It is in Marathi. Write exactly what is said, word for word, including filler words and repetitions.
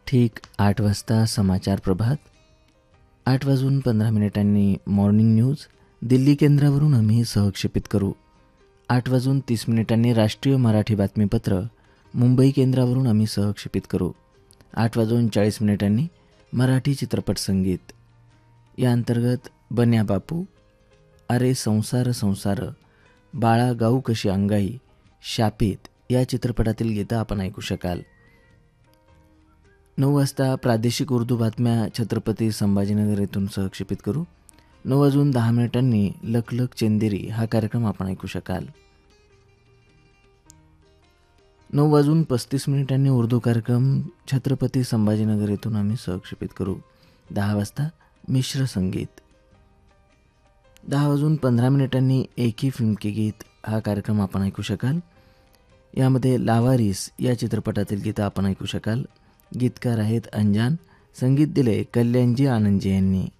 ठीक आठ वाजता समाचार प्रभात, आठ वाजून पंधरा मिनिटांनी मॉर्निंग न्यूज दिल्ली केंद्रावरून आम्ही सहक्षेपित करू. आठ वाजून तीस मिनिटांनी राष्ट्रीय मराठी बातमीपत्र मुंबई केंद्रावरून आम्ही सहक्षेपित करू. आठ वाजून चाळीस मिनिटांनी मराठी चित्रपट संगीत या अंतर्गत बन्या बापू, अरे संसार संसार, बाळा गाऊ कशी अंगाई, शापित या चित्रपटातील गीतं आपण ऐकू शकाल. नऊ वाजता प्रादेशिक उर्दू बातम्या छत्रपती संभाजीनगर येथून सहक्षेपित करू. नऊ वाजून दहा मिनिटांनी लख लख चंदेरी हा कार्यक्रम आपण ऐकू शकाल. नऊ वाजून पस्तीस मिनिटांनी उर्दू कार्यक्रम छत्रपती संभाजीनगर येथून आम्ही सहक्षेपित करू. दहा वाजता मिश्र संगीत. दहा वाजून पंधरा मिनिटांनी एक ही फिल्म के गीत हा कार्यक्रम आपण ऐकू शकाल. यामध्ये लावारिस या चित्रपटातील गीतं आपण ऐकू शकाल. गीतकार आहेत अंजान, संगीत दिले कल्याणजी आनंदजी यांनी.